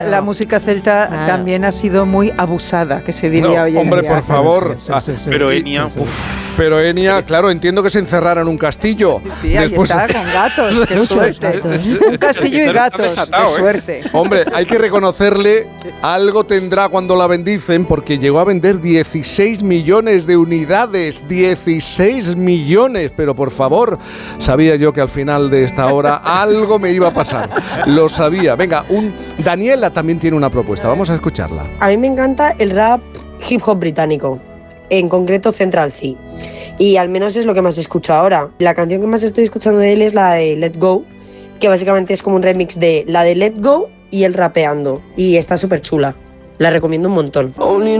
La música celta también ha sido muy abusada, que se diría hoy en hombre, día. por favor. Pero Enya, Pero Enya, claro, entiendo que se encerrara en un castillo. Sí, ahí está, con gatos, qué suerte. Un castillo y gatos, qué suerte. Hombre, hay que reconocerle, algo tendrá cuando la bendicen, porque llegó a vender 16 millones de unidades. 16 millones, pero por favor, sabía yo que al final de esta hora algo me iba a pasar. Lo sabía. Venga, Daniela también tiene una propuesta, vamos a escucharla. A mí me encanta el rap hip hop británico, en concreto Central Cee. Y al menos es lo que más escucho ahora. La canción que más estoy escuchando de él es la de Let Go, que básicamente es como un remix de la de Let Go y él rapeando. Y está súper chula. La recomiendo un montón.